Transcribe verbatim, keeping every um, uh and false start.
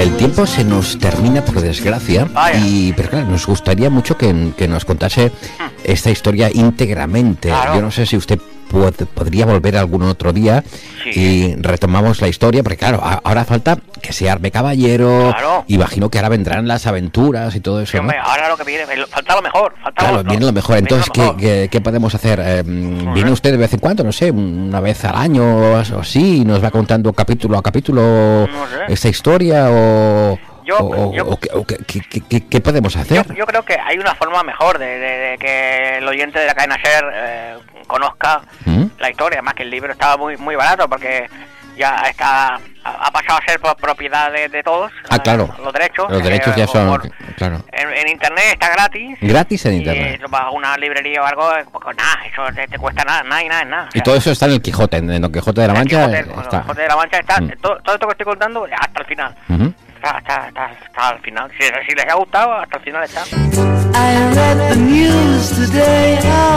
el tiempo se nos termina por desgracia. Vaya. y Pero claro, nos gustaría mucho que, que nos contase esta historia íntegramente. Claro. Yo no sé si usted pod- podría volver algún otro día Sí. y retomamos la historia, porque claro, a- ahora falta que se arme caballero. Claro. Imagino que ahora vendrán las aventuras y todo eso, Sí, ¿no? hombre, ahora lo que viene, falta lo mejor, falta Claro, lo, viene lo mejor. viene Entonces, lo ¿qué, mejor. qué, qué podemos hacer? Eh, ¿Viene usted de vez en cuando? No sé, una vez al año o así, y nos va contando capítulo a capítulo No sé. esta historia o... Yo- o, yo- o qué- o qué, qué- qué- qué podemos hacer? Yo, yo creo que hay una forma mejor de, de- de que el oyente de la cadena SER eh, conozca ¿Mm? la historia, más que el libro estaba muy muy barato porque ya está ha, ha pasado a ser pro- propiedad de, de todos. Ah, eh, claro. Los derechos. Los derechos eh, ya o son... por- Claro. en, en internet está gratis. Gratis en Y internet. vas a una librería o algo, eh, pues nada, eso te, te cuesta nada, nada y nada, nada. O Y sea, todo eso está en el Quijote, en Don Quijote de la el Mancha. Quijote, el está. Quijote de la Mancha está, Mm. todo, todo esto que estoy contando hasta el final. Ujú. Está, está, está, está al final. Si, si les ha gustado, hasta el final está. I read the news today.